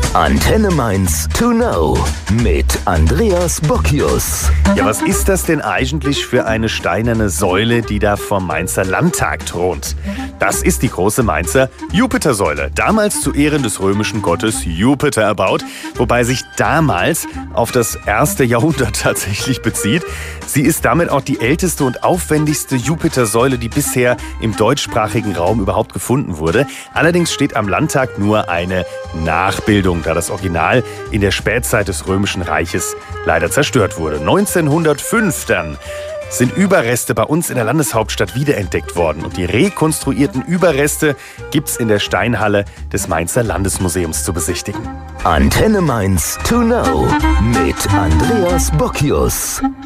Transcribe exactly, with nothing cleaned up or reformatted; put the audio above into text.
Antenne Mainz to know mit Andreas Bockius. Ja, was ist das denn eigentlich für eine steinerne Säule, die da vom Mainzer Landtag thront? Das ist die große Mainzer Jupitersäule, damals zu Ehren des römischen Gottes Jupiter erbaut, wobei sich damals auf das erste Jahrhundert tatsächlich bezieht. Sie ist damit auch die älteste und aufwendigste Jupitersäule, die bisher im deutschsprachigen Raum überhaupt gefunden wurde. Allerdings steht am Landtag nur eine Nachbildung, da das Original in der Spätzeit des Römischen Reiches leider zerstört wurde. neunzehnhundertfünf dann sind Überreste bei uns in der Landeshauptstadt wiederentdeckt worden. Und die rekonstruierten Überreste gibt's in der Steinhalle des Mainzer Landesmuseums zu besichtigen. Antenne Mainz to know mit Andreas Bockius.